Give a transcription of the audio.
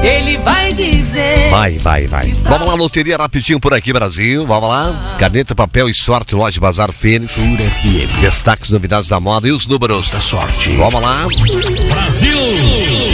ele vai dizer. Vai. Vamos lá, loteria rapidinho por aqui, Brasil. Vamos lá. Caneta, papel e sorte, loja Bazar Fênix. Destaques, novidades da moda e os números da sorte. Vamos lá. Brasil!